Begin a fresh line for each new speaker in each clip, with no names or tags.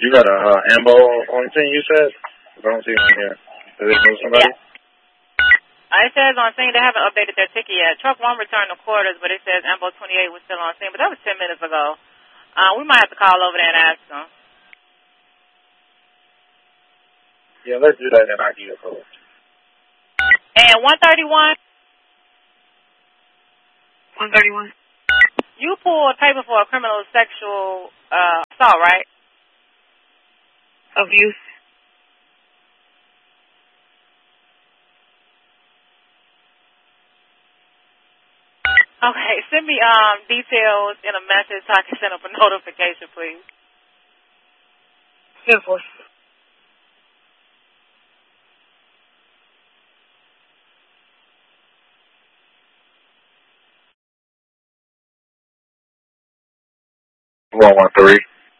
You got a ammo on thing, you said? I don't see it on here. Did they move somebody?
Yeah. It says on scene they haven't updated their ticket yet. Truck 1 returned to quarters, but it says Ambo 28 was still on scene. But that was 10 minutes ago. We might have to call over there and ask them.
Yeah, let's do that and I'll give you a call.
And 131?
131.
You pulled paper for a criminal sexual assault, right?
Abuse.
Okay, send me details in a message so I can send up a notification, please.
Simple.
One 113.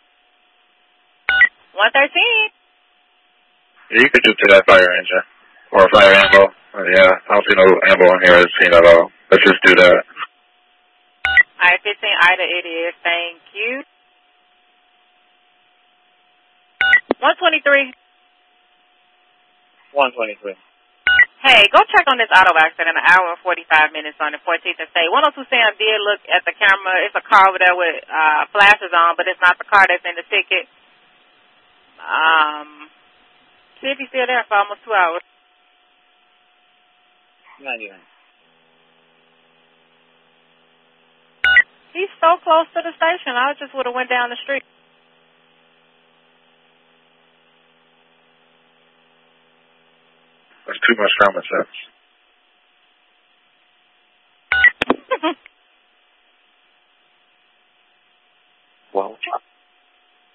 113.
Yeah, you could do to that fire engine. Or fire ammo. Yeah, I don't see no ammo in here I've seen at all. Let's just do that.
Alright, 15 Ida it is. Thank you. 123.
123.
Hey, go check on this auto accident, an hour and 45 minutes on the 14th and State. 102 Sam did look at the camera. It's a car over there with flashes on, but it's not the car that's in the ticket. See if he's still there for almost 2 hours.
99.
He's so close to the station. I just would have went down the street.
That's too much common sense. Well,